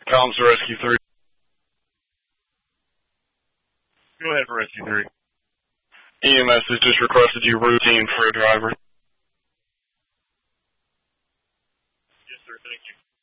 Comms to Rescue 3. Go ahead for Rescue 3. EMS has just requested you routine for a driver. Yes, sir. Thank you.